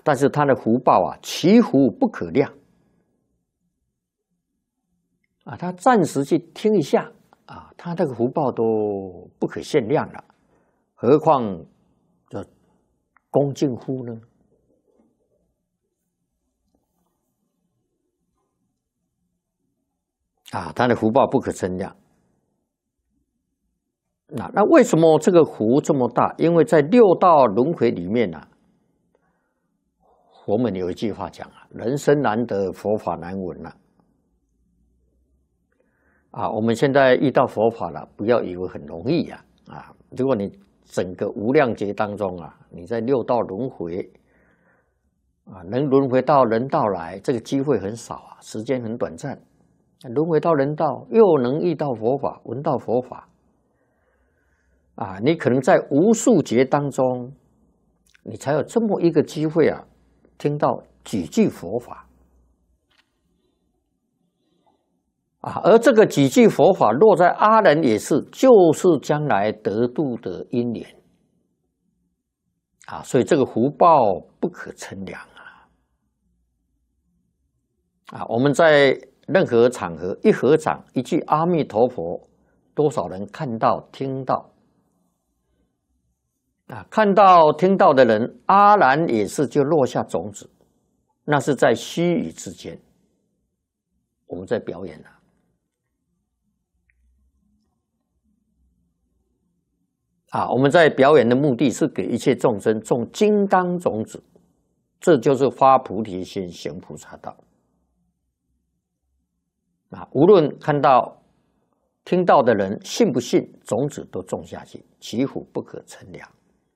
但是他的福报啊，其福不可量啊，他暂时去听一下啊，他这个福报都不可限量了，何况这恭敬乎呢？啊，他的福报不可称量。那为什么这个福这么大？因为在六道轮回里面啊，佛门有一句话讲啊：“人生难得，佛法难闻”呐。啊，我们现在遇到佛法了，不要以为很容易呀！啊，如果你整个无量劫当中啊，你在六道轮回啊，能轮回到人道来，这个机会很少啊，时间很短暂。轮回到人道，又能遇到佛法，闻到佛法。啊，你可能在无数劫当中，你才有这么一个机会啊，听到几句佛法啊，而这个几句佛法落在阿人也是，就是将来得度的因缘啊，所以这个福报不可称量啊！啊，我们在任何场合一合掌一句阿弥陀佛，多少人看到听到？啊，看到听到的人，阿然也是就落下种子，那是在须臾之间，我们在表演啊，我们在表演的目的是给一切众生种金刚种子，这就是发菩提心，行菩萨道。啊，无论看到、听到的人信不信，种子都种下去，其福不可称量。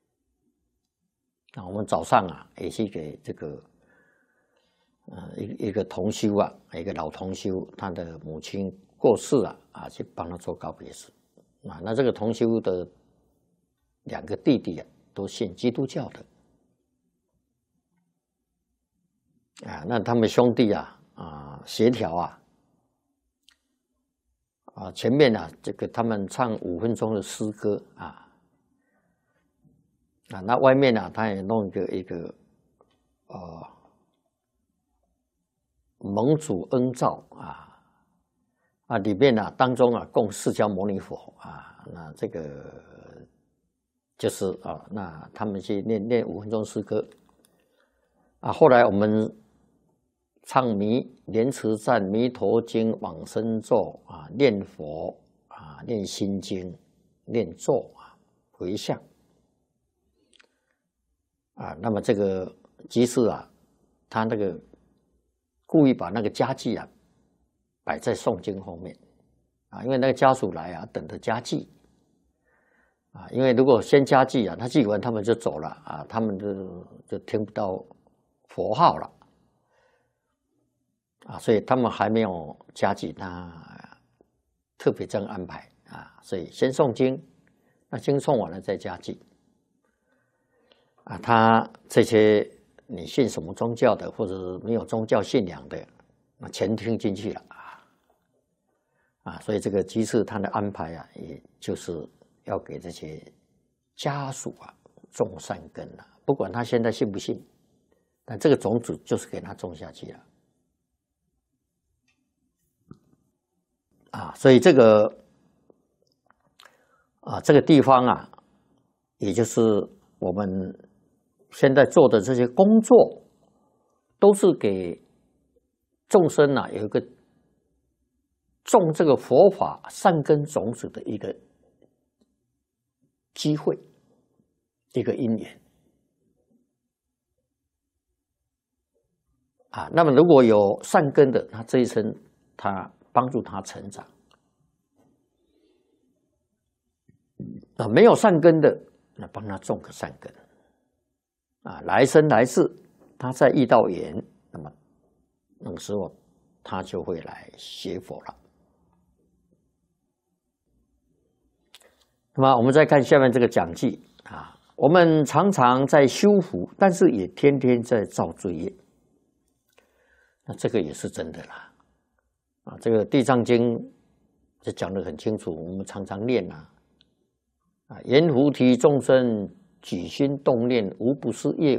啊，我们早上啊，也是给这个一个同修啊，一个老同修，他的母亲过世了啊，去帮他做告别式啊。那这个同修的2个弟弟啊，都信基督教的啊。那他们兄弟协调前面这个他们唱5分钟的诗歌那外面他也弄一个蒙主恩照里面当中供释迦牟尼佛那这个就是那他们去念5分钟诗歌后来我们唱莲池赞、弥陀经、往生咒念佛念心经、念咒回向那么这个居士他那个故意把那个家具摆在诵经后面因为那个家属来等着家具因为如果先家具他祭完他们就走了他们就听不到佛号了所以他们还没有家具，那特别这样安排所以先诵经，那经诵完了再家具他这些你信什么宗教的，或者没有宗教信仰的，那全听进去了所以这个居士他的安排也就是要给这些家属种善根不管他现在信不信，但这个种子就是给他种下去了所以这个这个地方也就是我们现在做的这些工作，都是给众生有一个种这个佛法善根种子的一个机会，一个因缘那么如果有善根的，他这一生他帮助他成长没有善根的，那帮他种个善根来生来世他再遇到缘，那么那个时候他就会来学佛了。那么我们再看下面这个讲记我们常常在修福，但是也天天在造罪业，那这个也是真的啦这个《地藏经》就讲得很清楚，我们常常念言菩提众生起心动念，无不是业